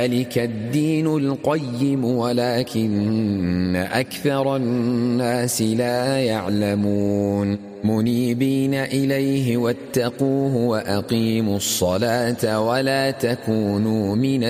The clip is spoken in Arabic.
ذلك الدين القيم ولكن أكثر الناس لا يعلمون منيبين إليه واتقوه وأقيموا الصلاة ولا تكونوا من